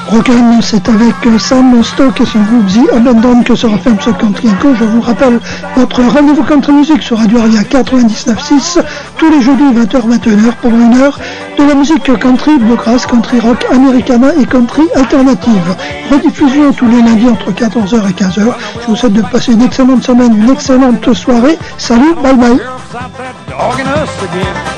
Rock'n'Roll, c'est avec Sam Stock et son groupe The Abandon que se referme ce Country & Co. Je vous rappelle votre rendez-vous Country Music sur Radio Aria 99.6 tous les jeudis 20h-21h pour une heure de la musique country, bluegrass, country rock, americana et country alternative. Rediffusion tous les lundis entre 14h et 15h. Je vous souhaite de passer une excellente semaine, une excellente soirée. Salut, bye bye.